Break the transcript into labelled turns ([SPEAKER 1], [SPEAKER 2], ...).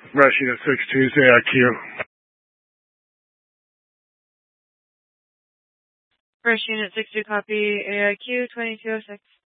[SPEAKER 1] Rush Unit 6 Tuesday, IQ.
[SPEAKER 2] Rush Unit 6 to copy, AIQ 2206.